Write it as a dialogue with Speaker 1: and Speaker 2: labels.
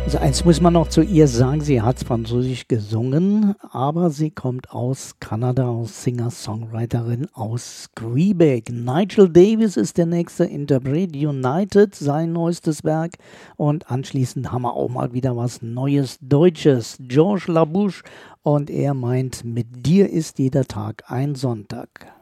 Speaker 1: Also eins muss man noch zu ihr sagen, sie hat Französisch gesungen, aber sie kommt aus Kanada, aus Singer-Songwriterin aus Quebec. Nigel Davis ist der nächste Interpret, United, sein neuestes Werk. Und anschließend haben wir auch mal wieder was Neues Deutsches. Georges Labouche und er meint, mit dir ist jeder Tag ein Sonntag.